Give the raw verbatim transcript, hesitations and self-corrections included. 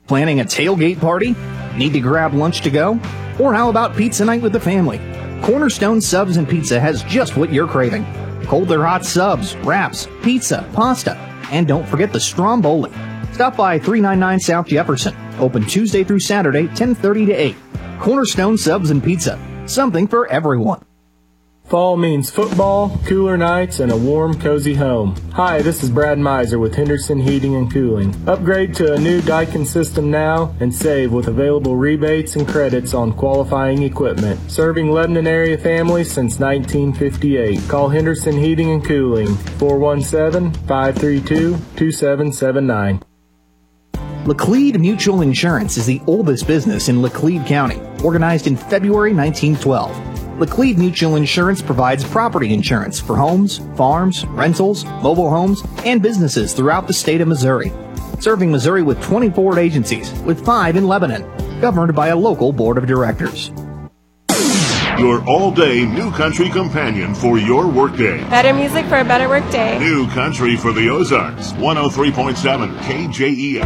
Planning a tailgate party? Need to grab lunch to go? Or how about pizza night with the family? Cornerstone Subs and Pizza has just what you're craving. Cold or hot subs, wraps, pizza, pasta, and don't forget the Stromboli. Stop by three ninety-nine South Jefferson. Open Tuesday through Saturday, ten thirty to eight. Cornerstone Subs and Pizza. Something for everyone. Fall means football, cooler nights, and a warm, cozy home. Hi, this is Brad Miser with Henderson Heating and Cooling. Upgrade to a new Daikin system now and save with available rebates and credits on qualifying equipment. Serving Lebanon area families since nineteen fifty-eight. Call Henderson Heating and Cooling, four one seven, five three two, two seven seven nine. Laclede Mutual Insurance is the oldest business in Laclede County, organized in February nineteen twelve. Laclede Mutual Insurance provides property insurance for homes, farms, rentals, mobile homes, and businesses throughout the state of Missouri. Serving Missouri with twenty-four agencies, with five in Lebanon, governed by a local board of directors. Your all-day New Country companion for your workday. Better music for a better workday. New Country for the Ozarks, one oh three point seven K J E L.